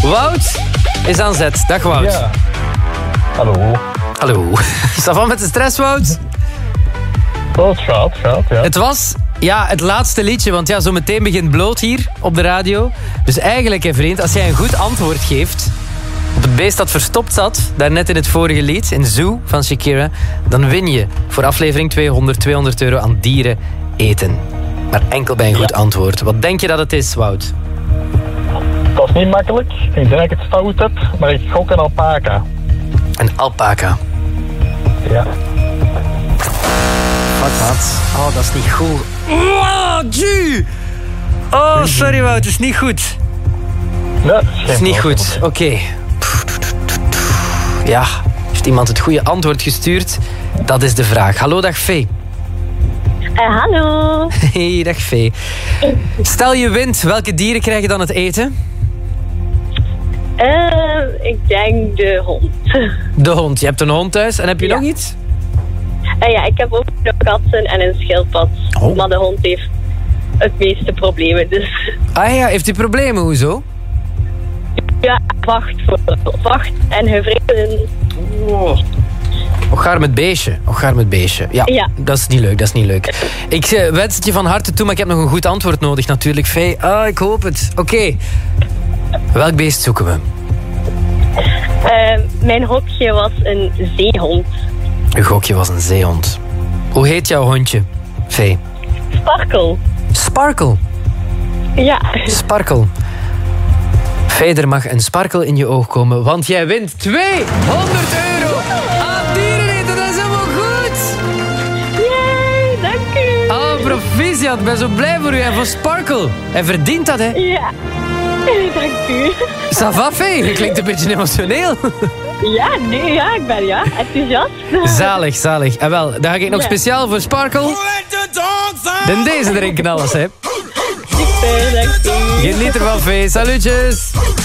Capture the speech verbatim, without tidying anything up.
Wout is aan zet. Dag Wout. Ja. Hallo. Hallo. Ça va met de stress, Wout? Oh, het gaat, het gaat, ja. Het was ja, het laatste liedje, want ja, zo meteen begint Bloot hier op de radio. Dus eigenlijk, hè, vriend, als jij een goed antwoord geeft op het beest dat verstopt zat, daarnet in het vorige lied, in Zoo van Shakira, dan win je voor aflevering tweehonderd, tweehonderd euro aan dieren eten. Maar enkel bij een goed Ja. antwoord. Wat denk je dat het is, Wout? Dat is niet makkelijk. Ik denk dat ik het fout heb, maar ik gok een alpaca. Een alpaca. Ja. Wat, wat? Oh, dat is niet goed. Oh, ju! Oh, sorry, Wout, het is niet goed. Nee, dat is, geen Het is niet probleem. goed. Oké. Okay. Ja, heeft iemand het goede antwoord gestuurd? Dat is de vraag. Hallo, dag Vee. Uh, hallo. Hey, dag Vee. Stel je wint, welke dieren krijg je dan het eten? Uh, ik denk de hond. De hond. Je hebt een hond thuis en heb je Ja. nog iets? Uh, ja, ik heb ook nog katten en een schildpad. Oh. Maar de hond heeft het meeste problemen. Dus Ah ja, heeft u problemen? Hoezo? ja, wacht voor wacht en gevreden. Oh. Och, gaar met beestje. Och, gaar met beestje. Ja, Ja. dat is niet leuk, dat is niet leuk. Ik eh, wens het je van harte toe, maar ik heb nog een goed antwoord nodig natuurlijk, Vee. Ah, ik hoop het. Oké. Okay. Welk beest zoeken we? Uh, mijn hokje was een zeehond. Uw gokje was een zeehond. Hoe heet jouw hondje, Vee? Sparkle. Sparkle. Ja. Sparkle. Vee, er mag een sparkel in je oog komen, want jij wint tweehonderd euro aan diereneten. Dat is helemaal goed. Yay, dank u. Oh, proficiat. Ik ben zo blij voor u en voor Sparkle. Hij verdient dat, hè? Ja. Dank u. Ça va, Vee? Je klinkt een beetje emotioneel. Ja, nee, ja, ik ben ja, enthousiast. Zalig, zalig. En wel, dan ga ik nog Ja. speciaal voor Sparkle dan deze erin knallen, hè. Super, dank u. Geniet ervan, Vee. Salutjes.